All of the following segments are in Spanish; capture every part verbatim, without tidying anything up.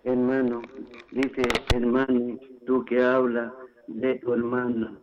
Hermano, dice hermano, tú que hablas de tu hermano,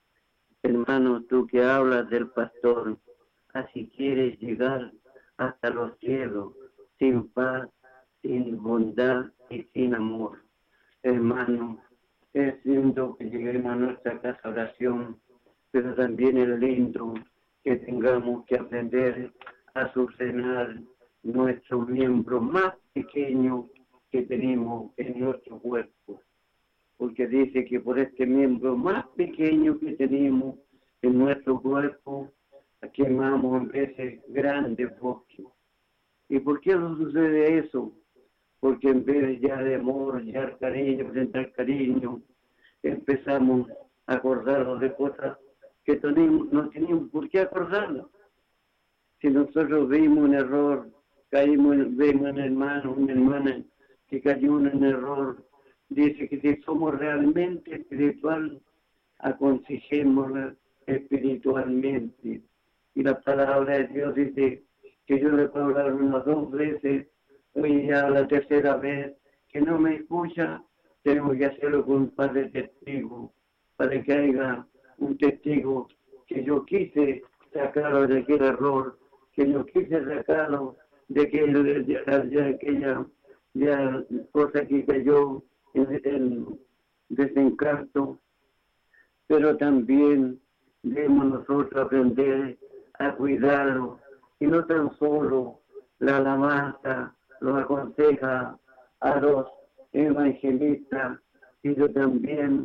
hermano, tú que hablas del pastor, así quieres llegar hasta los cielos, sin paz, sin bondad y sin amor. Hermano, es lindo que lleguemos a nuestra casa de oración, pero también es lindo que tengamos que aprender a subsanar nuestro miembro más pequeño que tenemos en nuestro cuerpo. Porque dice que por este miembro más pequeño que tenemos en nuestro cuerpo, quemamos en veces grandes bosques. ¿Y por qué no sucede eso? Porque en vez ya de amor, ya cariño, presentar cariño, empezamos a acordarnos de cosas que tenemos, no teníamos por qué acordarnos. Si nosotros vimos un error, caímos, vemos un hermano, una hermana que cayó en un error, dice que si somos realmente espiritual, aconsejémosla espiritualmente. Y la palabra de Dios dice que yo le puedo hablar unas dos veces, hoy ya la tercera vez, que no me escucha, tenemos que hacerlo con un par de testigos, para que haya un testigo que yo quise sacarlo de aquel error, que yo quise sacarlo de, aquel, de, de, de aquella ya, cosa que cayó en el desencanto, pero también debemos nosotros aprender a cuidarlo, y no tan solo la alabanza lo aconseja a los evangelistas, sino también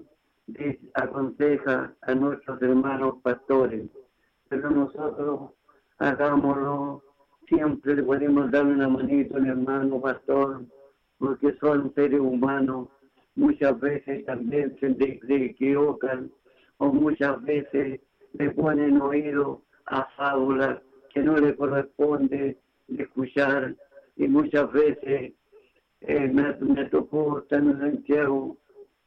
aconseja a nuestros hermanos pastores. Pero nosotros hagámoslo, siempre le podemos dar una manito al hermano pastor, porque son seres humanos, muchas veces también se, de, se equivocan, o muchas veces le ponen oído a fábulas que no le corresponde de escuchar, y muchas veces eh, me, me tocó estar en Santiago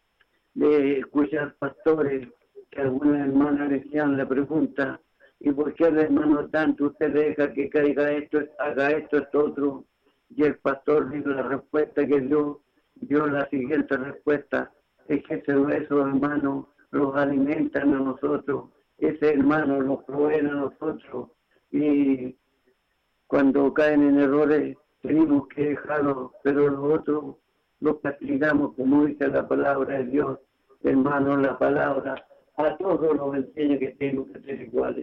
de escuchar pastores que alguna hermana decían la pregunta, ¿y por qué el hermano tanto usted deja que caiga esto, haga esto, esto otro? Y el pastor dijo la respuesta que dio, dio la siguiente respuesta, es que esos hermanos los alimentan a nosotros, ese hermano los provee a nosotros, y cuando caen en errores tenemos que dejarlos, pero los otros los castigamos, como dice la palabra de Dios. Hermano, la palabra a todos nos enseña que tenemos que ser iguales,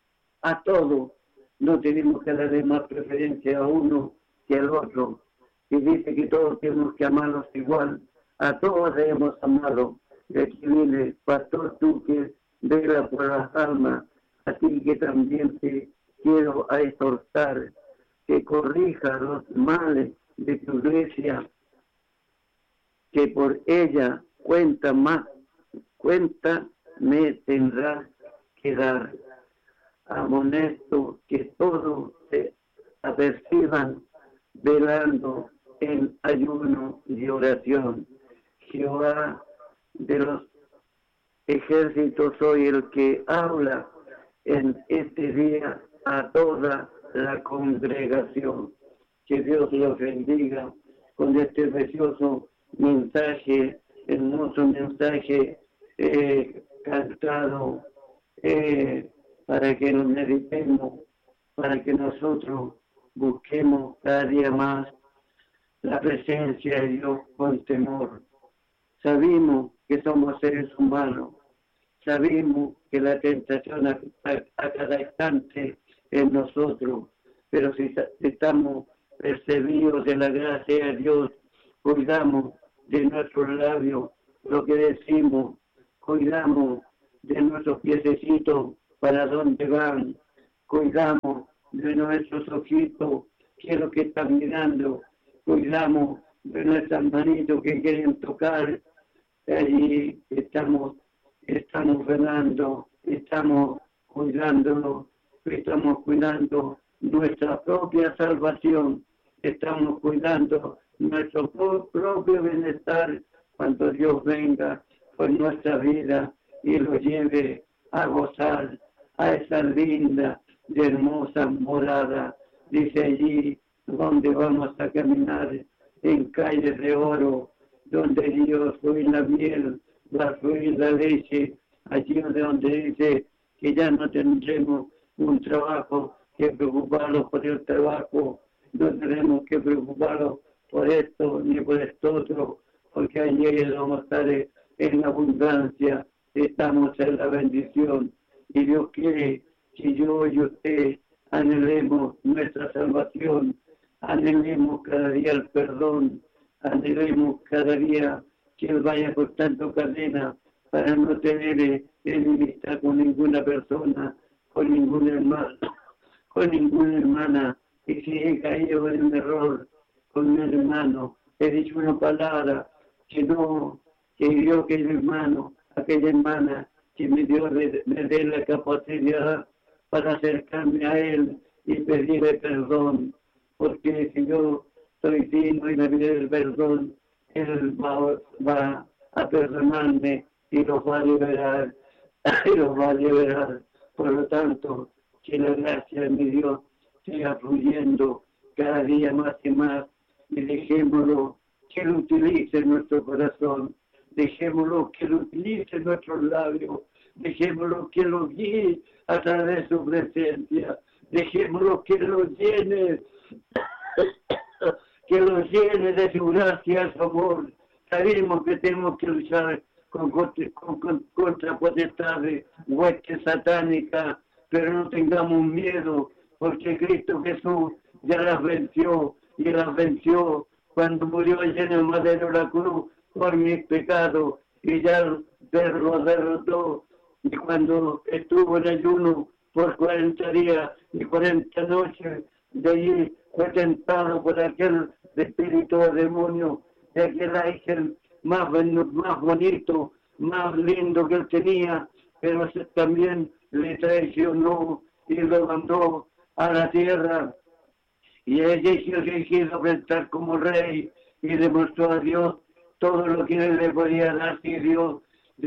a todos, no tenemos que darle más preferencia a uno que al otro, y dice que todos tenemos que amarlos igual, a todos debemos amarlos. Y aquí viene, pastor, tú que vela por las almas, a ti que también te quiero a exhortar, que corrija los males de tu iglesia, que por ella cuenta más, cuenta me tendrás que dar. Amonesto que todos se aperciban velando en ayuno y oración. Jehová de los ejércitos soy el que habla en este día a toda la congregación. Que Dios los bendiga con este precioso mensaje, hermoso mensaje eh, cantado, eh, para que nos meditemos, para que nosotros busquemos cada día más la presencia de Dios con temor. Sabemos que somos seres humanos, sabemos que la tentación a, a, a cada instante en nosotros, pero si estamos percibidos de la gracia de Dios, cuidamos de nuestros labios lo que decimos, cuidamos de nuestros piececitos para dónde van, cuidamos de nuestros ojitos, qué es lo que están mirando, cuidamos de nuestras manitos que quieren tocar, allí estamos, estamos velando, estamos cuidándonos, estamos cuidando nuestra propia salvación, estamos cuidando nuestro propio bienestar cuando Dios venga por nuestra vida y lo lleve a gozar a esa linda y hermosa morada. Dice allí donde vamos a caminar en calles de oro, donde yo soy la miel, la soy la leche, allí donde dice que ya no tendremos un trabajo que preocuparnos por el trabajo, no tenemos que preocuparnos por esto ni por esto otro, porque allí vamos a estar en abundancia, estamos en la bendición, y Dios quiere que yo y usted anhelemos nuestra salvación, anhelemos cada día el perdón, anhelemos cada día que Él vaya cortando cadena para no tener enemistad con ninguna persona, con ningún hermano, con ninguna hermana. Y si he caído en un error con un hermano, he dicho una palabra que no, que yo que el hermano, aquella hermana que me dio, me dé la capacidad para acercarme a Él y pedirle perdón, porque si yo soy digno y me pide el perdón, Él va, va a perdonarme y los va a liberar, y los va a liberar. Por lo tanto, que la gracia de mi Dios siga fluyendo cada día más y más, y dejémoslo que Él utilice nuestro corazón, dejémoslo que Él utilice nuestros labios, dejémoslo que lo guíe a través de su presencia, dejémoslo que lo llene, que lo llene de su gracia y su amor. Sabemos que tenemos que luchar con, con, con contra potestades, huestes satánicas, pero no tengamos miedo, porque Cristo Jesús ya las venció, y las venció cuando murió allí en el madero de la cruz por mis pecados, y ya lo derrotó. Y cuando estuvo en ayuno por cuarenta días y cuarenta noches, de allí fue tentado por aquel espíritu de demonio, de aquel ángel más, más bonito, más lindo que él tenía, pero también le traicionó y lo mandó a la tierra. Y ella se quiso enfrentar como rey y demostró a Dios todo lo que él le podía dar, si Dios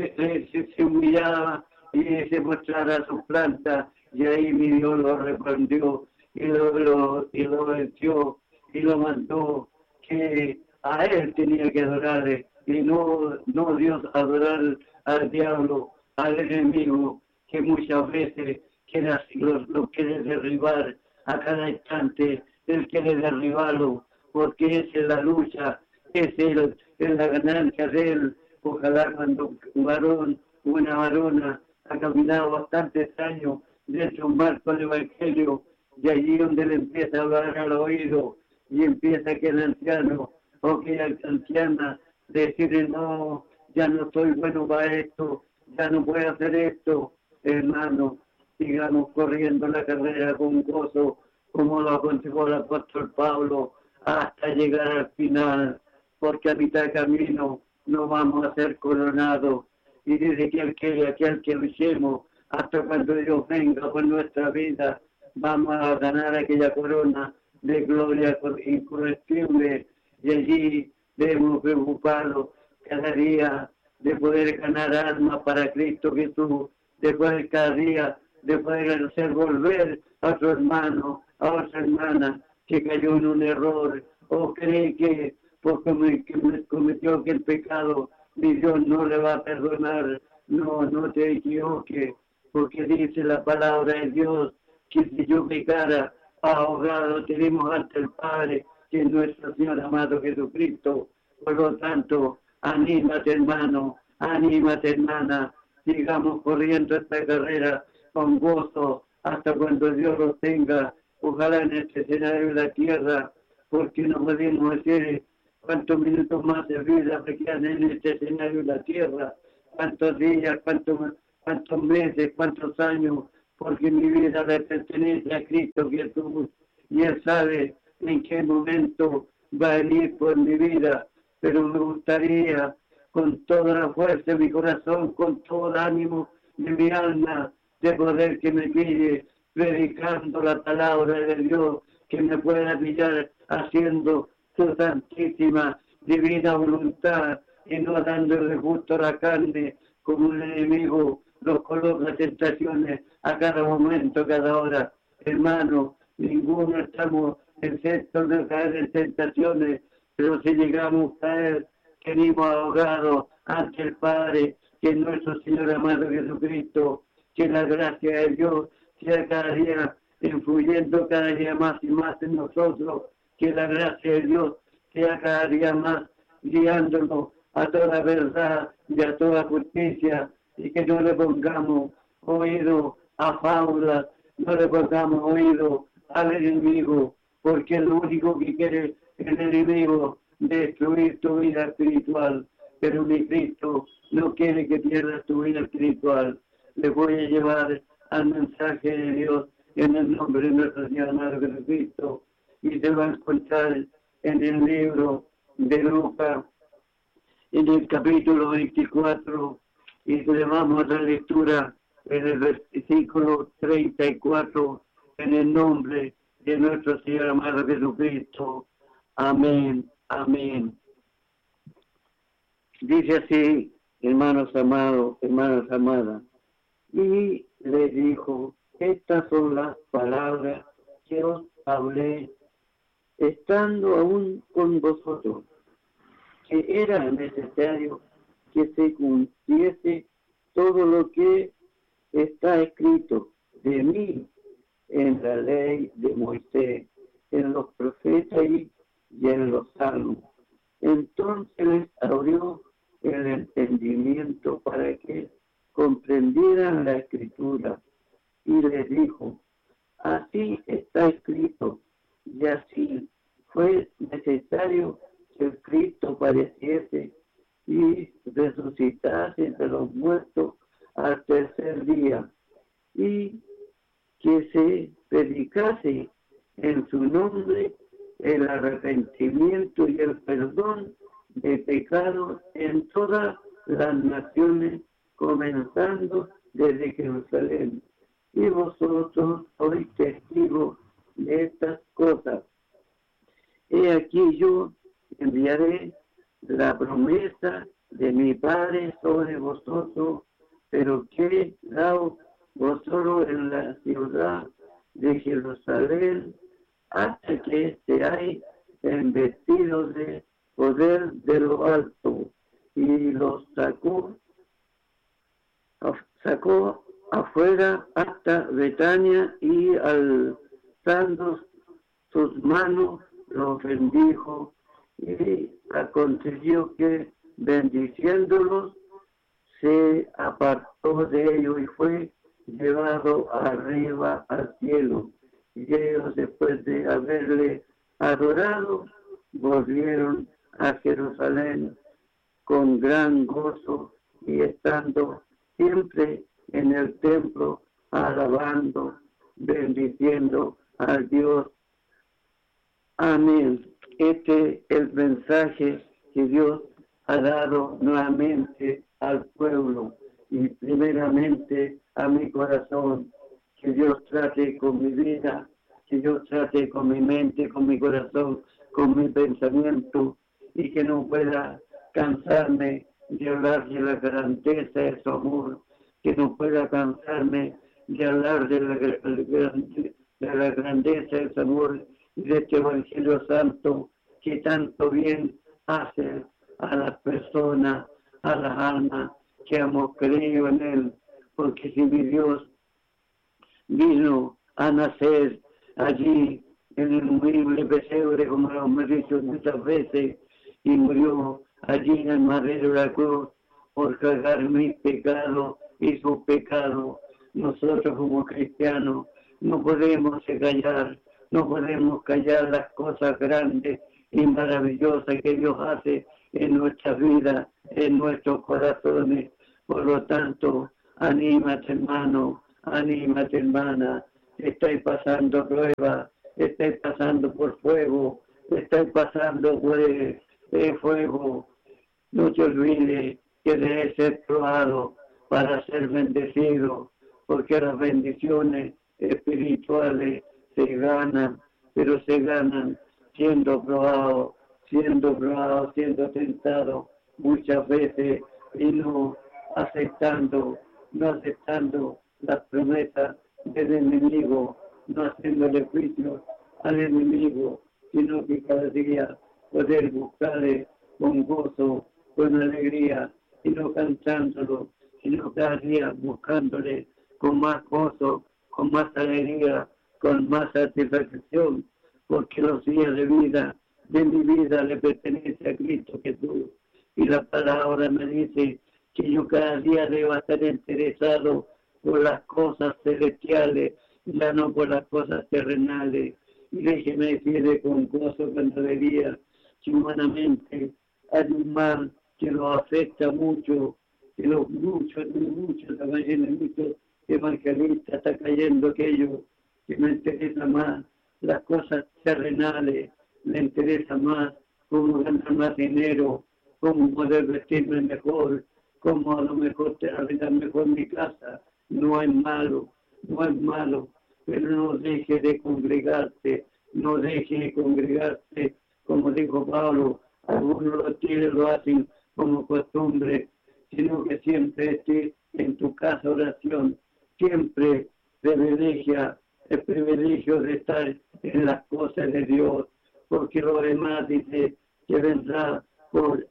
se, se humillaba y se mostrara su planta, y ahí mi Dios lo reprendió y lo, lo, y lo venció y lo mandó que a él tenía que adorar, y no, no Dios adorar al diablo, al enemigo, que muchas veces quiere, lo, lo quiere derribar a cada instante. Él quiere derribarlo, porque esa es la lucha, esa es, es la ganancia de él. Ojalá cuando un varón, una varona, ha caminado bastantes años dentro de un marco del Evangelio, y allí donde le empieza a hablar al oído, y empieza que el anciano o que la anciana decirle, no, ya no soy bueno para esto, ya no puedo hacer esto, hermano, sigamos corriendo la carrera con gozo, como lo aconsejó el apóstol Pablo, hasta llegar al final, porque a mitad de camino no vamos a ser coronados. Y dice que aquel, aquel que luchemos hasta cuando Dios venga por nuestra vida, vamos a ganar aquella corona de gloria incorruptible, y allí debemos preocuparnos cada día de poder ganar almas para Cristo Jesús, de poder cada día, de poder hacer volver a su hermano, a otra hermana que cayó en un error, o cree que porque me, que me cometió aquel pecado, mi Dios no le va a perdonar. No, no te equivoques, porque dice la palabra de Dios que si yo pecara, ahogado tenemos ante el Padre, que es nuestro Señor amado Jesucristo. Por lo tanto, anímate, hermano, anímate, hermana, sigamos corriendo esta carrera con gozo hasta cuando Dios los tenga. Ojalá en este escenario de la tierra, porque no podemos decir cuántos minutos más de vida me quedan en este escenario de la tierra, cuántos días, cuántos, cuántos meses, cuántos años, porque mi vida le pertenece a Cristo Jesús, y Él sabe en qué momento va a venir por mi vida, pero me gustaría con toda la fuerza de mi corazón, con todo el ánimo de mi alma, de poder que me pille predicando la palabra de Dios, que me pueda pillar haciendo su santísima divina voluntad y no dándole gusto a la carne como un enemigo nos coloca tentaciones a cada momento, cada hora. Hermano, ninguno estamos exceptos de caer en tentaciones, Pero si llegamos a caer, venimos ahogados ante el Padre, que es nuestro Señor amado Jesucristo, que la gracia de Dios sea cada día influyendo cada día más y más en nosotros, que la gracia de Dios sea cada día más guiándonos a toda verdad y a toda justicia, y que no le pongamos oído a fábulas, no le pongamos oído al enemigo, porque lo único que quiere el enemigo es destruir tu vida espiritual, pero mi Cristo no quiere que pierdas tu vida espiritual. Le voy a llevar al mensaje de Dios en el nombre de nuestro Señor amado Jesucristo, y se va a encontrar en el libro de Lucas, en el capítulo veinticuatro, y le vamos a la lectura en el versículo treinta y cuatro, en el nombre de nuestro Señor amado Jesucristo. Amén, amén. Dice así, hermanos amados, hermanas amadas, y le dijo: estas son las palabras que os hablé estando aún con vosotros, que era necesario que se cumpliese todo lo que está escrito de mí en la ley de Moisés, en los profetas y, y en los salmos. Entonces les abrió el entendimiento para que comprendieran la escritura, y les dijo: así está escrito, y así fue necesario que el Cristo padeciese y resucitase de los muertos al tercer día, y que se predicase en su nombre el arrepentimiento y el perdón de pecados en todas las naciones, comenzando desde Jerusalén. Y vosotros sois testigos de estas cosas. He aquí yo enviaré la promesa de mi Padre sobre vosotros, pero quedaos vosotros en la ciudad de Jerusalén hasta que seáis investidos de poder de lo alto. Y los sacó, sacó afuera hasta Betania, y alzando sus manos los bendijo, y aconteció que bendiciéndolos se apartó de ellos y fue llevado arriba al cielo. Y ellos, después de haberle adorado, volvieron a Jerusalén con gran gozo, y estando siempre en el templo, alabando, bendiciendo al Dios. Amén. Este es el mensaje que Dios ha dado nuevamente al pueblo, y primeramente a mi corazón. Que Dios trate con mi vida, que Dios trate con mi mente, con mi corazón, con mi pensamiento, y que no pueda cansarme de hablar de la grandeza de su amor, que no pueda cansarme de hablar de la, de la grandeza de su amor y de este Evangelio Santo que tanto bien hace a las personas, a las almas que hemos creído en Él, porque si mi Dios vino a nacer allí en el humilde pesebre, como lo hemos dicho muchas veces, y murió allí en el madero de la cruz por cargar mis pecados y sus pecados. Nosotros como cristianos no podemos callar, no podemos callar las cosas grandes y maravillosas que Dios hace en nuestra vida, en nuestros corazones. Por lo tanto, anímate, hermano, anímate, hermana. Estáis pasando pruebas, estáis pasando por fuego, estáis pasando por el, el fuego. No te olvides que debes ser probado para ser bendecido, porque las bendiciones espirituales se ganan, pero se ganan siendo probado, siendo probado, siendo tentado muchas veces, y no aceptando, no aceptando las promesas del enemigo, no haciéndole juicio al enemigo, sino que cada día poder buscarle con gozo, con alegría, y no cantándolo, sino cada día buscándole con más gozo, con más alegría, con más satisfacción, porque los días de vida, de mi vida, le pertenece a Cristo Jesús. Y la palabra me dice que yo cada día debo estar interesado por las cosas celestiales, ya no por las cosas terrenales. Y déjeme decirle con gozo, con alegría, que humanamente hay un mal que lo afecta mucho, que los muchos, muchos, la mayoría de muchos evangelistas está cayendo aquello que me interesa más, las cosas terrenales, me interesa más cómo ganar más dinero, cómo poder vestirme mejor, cómo a lo mejor arreglar mejor mi casa. No es malo, no es malo, pero no deje de congregarse, no deje de congregarse, como dijo Pablo, algunos lo tienen, lo hacen como costumbre, sino que siempre esté en tu casa oración, siempre privilegia el privilegio de estar en las cosas de Dios, porque lo demás dice que vendrá por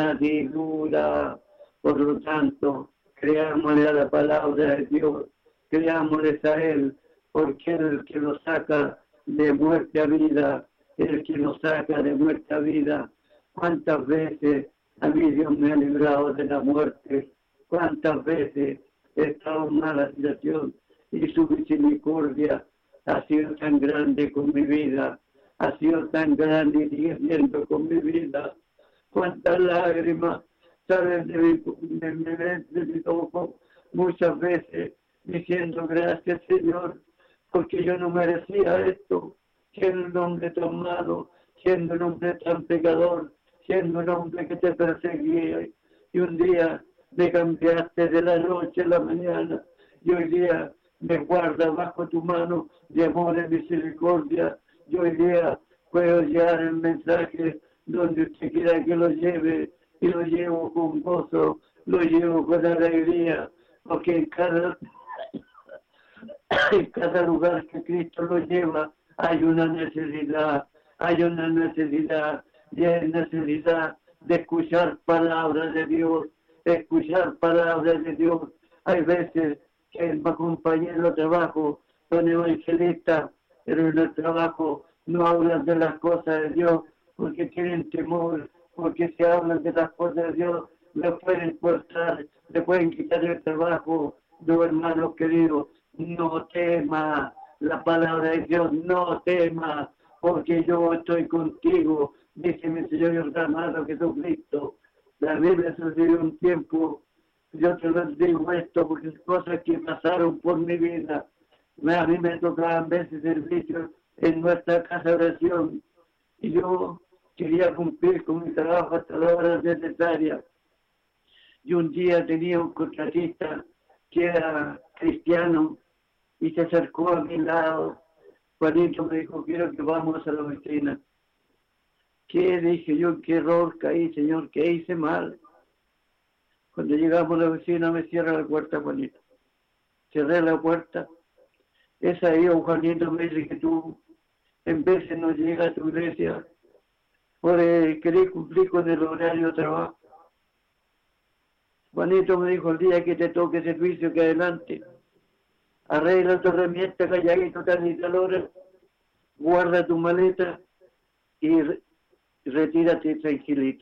añadidura. Por lo tanto, creámosle a la palabra de Dios, creámosle a Él, porque Él es el que nos saca de muerte a vida, el que nos saca de muerte a vida. ¿Cuántas veces a mí Dios me ha librado de la muerte? ¿Cuántas veces he estado en mala situación y su misericordia ha sido tan grande con mi vida, ha sido tan grande y sigue siendo con mi vida? ¿Cuántas lágrimas salen de mi, de mi, de mi ojo muchas veces diciendo gracias, Señor, porque yo no merecía esto, siendo un hombre tan malo, siendo un hombre tan pecador, siendo un hombre que te perseguía, y un día me cambiaste de la noche a la mañana, y hoy día me guarda bajo tu mano de amor y misericordia, y hoy día puedo llevar el mensaje donde usted quiera que lo lleve, y lo llevo con gozo, lo llevo con alegría, porque en cada, en cada lugar que Cristo lo lleva hay una necesidad, hay una necesidad, y hay necesidad de escuchar palabras de Dios, de escuchar palabras de Dios. Hay veces que el compañero de trabajo son evangelistas, pero en el trabajo no hablan de las cosas de Dios porque tienen temor, porque si hablan de las cosas de Dios, le pueden cortar, le pueden quitar el trabajo. No, hermanos queridos, no tema la palabra de Dios, no tema, porque yo estoy contigo, dice mi Señor amado Jesucristo. La Biblia sucedió un tiempo, yo te lo digo esto, porque es cosas que pasaron por mi vida. A mí me tocaban veces servicios en nuestra casa de oración, y yo quería cumplir con mi trabajo hasta las horas necesarias. Y un día tenía un contratista que era cristiano y se acercó a mi lado. Juanito me dijo, quiero que vamos a la oficina. ¿Qué? Dije yo, qué error caí, Señor, ¿qué hice mal? Cuando llegamos a la oficina me cierra la puerta, Juanito. Cerré la puerta. Es ahí, Juanito me dice que tú en veces no llegas a tu iglesia por querer cumplir con el horario de trabajo. Juanito me dijo, el día que te toque servicio, que adelante, arregla tu herramienta, calladito, tal y tal hora, guarda tu maleta y re retírate tranquilito.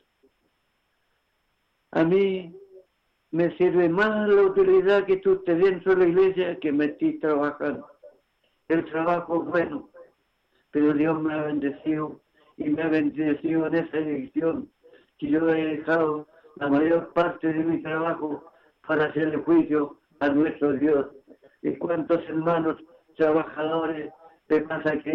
A mí me sirve más la utilidad que tú estés dentro de la iglesia que me estés trabajando. El trabajo es bueno, pero Dios me ha bendecido y me ha bendecido en esa dirección, que yo he dejado la mayor parte de mi trabajo para hacer el juicio a nuestro Dios. Y cuántos hermanos trabajadores de masa que